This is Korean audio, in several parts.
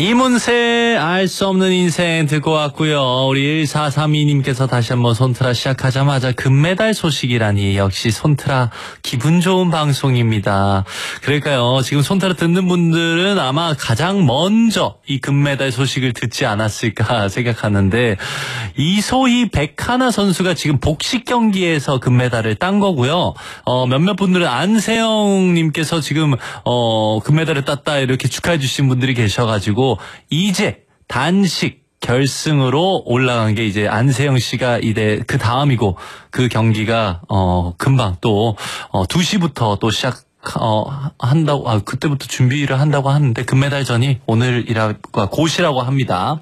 이문세 알 수 없는 인생 듣고 왔고요. 우리 1432님께서 다시 한번 손트라 시작하자마자 금메달 소식이라니 역시 손트라 기분 좋은 방송입니다. 그러니까요. 지금 손트라 듣는 분들은 아마 가장 먼저 이 금메달 소식을 듣지 않았을까 생각하는데 이소희 백하나 선수가 지금 복식 경기에서 금메달을 딴 거고요. 몇몇 분들은 안세영님께서 지금 금메달을 땄다 이렇게 축하해 주신 분들이 계셔가지고 이제 단식 결승으로 올라간 게 이제 안세영 씨가 이제 그 다음이고 그 경기가 금방 또 2시부터 또 한다고 그때부터 준비를 한다고 하는데 금메달전이 오늘이라고 곧이라고 합니다.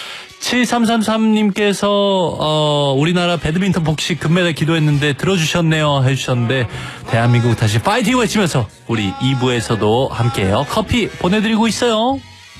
7333님께서 우리나라 배드민턴 복식 금메달 기도했는데 들어주셨네요 해주셨는데 대한민국 다시 파이팅 외치면서 우리 2부에서도 함께해요. 커피 보내드리고 있어요.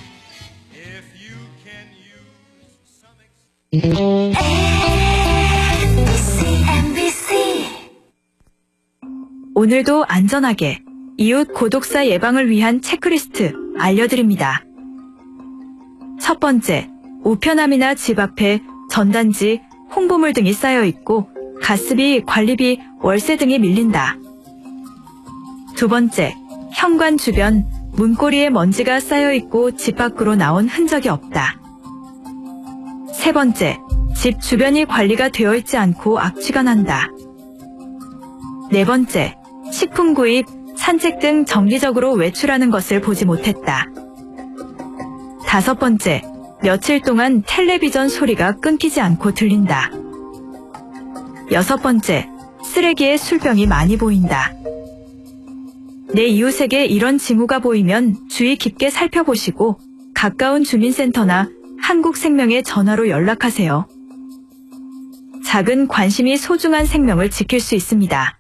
오늘도 안전하게 이웃 고독사 예방을 위한 체크리스트 알려드립니다. 첫 번째, 우편함이나 집 앞에 전단지, 홍보물 등이 쌓여 있고 가스비, 관리비, 월세 등이 밀린다. 두 번째, 현관 주변 문고리에 먼지가 쌓여 있고 집 밖으로 나온 흔적이 없다. 세 번째, 집 주변이 관리가 되어 있지 않고 악취가 난다. 네 번째, 식품 구입, 산책 등 정기적으로 외출하는 것을 보지 못했다. 다섯 번째, 며칠 동안 텔레비전 소리가 끊기지 않고 들린다. 여섯 번째, 쓰레기에 술병이 많이 보인다. 내 이웃에게 이런 징후가 보이면 주의 깊게 살펴보시고 가까운 주민센터나 한국생명에 전화로 연락하세요. 작은 관심이 소중한 생명을 지킬 수 있습니다.